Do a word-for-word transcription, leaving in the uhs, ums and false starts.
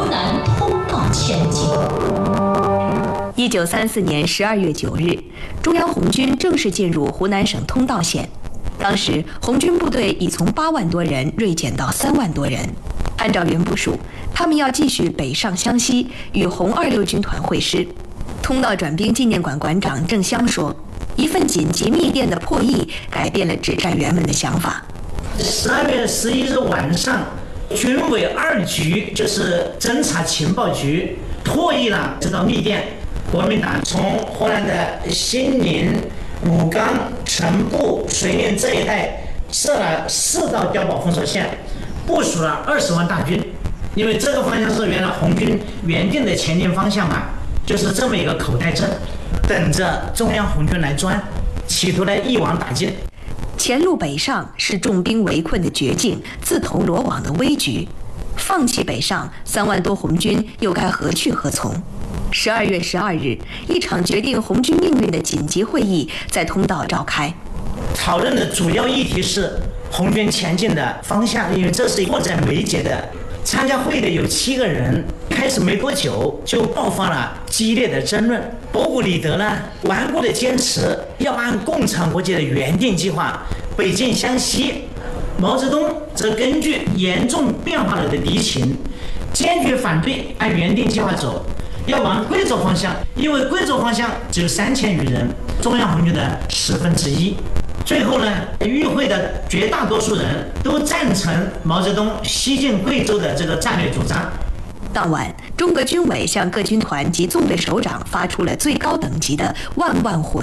南通道前进。 一九三四年十二月九日，中央红军正式进入湖南省通道县。当时，红军部队已从八万多人锐减到三万多人。按照原部署，他们要继续北上湘西，与红二六军团会师。通道转兵纪念馆馆长郑湘说：“一份紧急密电的破译，改变了指战员们的想法。” 十二月十一日晚上，军委二局就是侦察情报局破译了这道密电。国民党从湖南的兴宁、武冈、成都、遂宁这一带设了四道碉堡封锁线，部署了二十万大军。因为这个方向是原来红军原定的前进方向嘛，就是这么一个口袋阵，等着中央红军来钻，企图来一网打尽。 前路北上是重兵围困的绝境，自投罗网的危局。放弃北上，三万多红军又该何去何从？十二月十二日，一场决定红军命运的紧急会议在通道召开。 讨论的主要议题是红军前进的方向，因为这是迫在眉睫的。参加会的有七个人，开始没多久就爆发了激烈的争论。博古里德呢，顽固的坚持要按共产国际的原定计划北进湘西；毛泽东则根据严重变化了的敌情，坚决反对按原定计划走，要往贵州方向，因为贵州方向只有三千余人，中央红军的十分之一。最后呢，与会的绝大多数人都赞成毛泽东西进贵州的这个战略主张。 当晚，中革军委向各军团及纵队首长发出了最高等级的万万火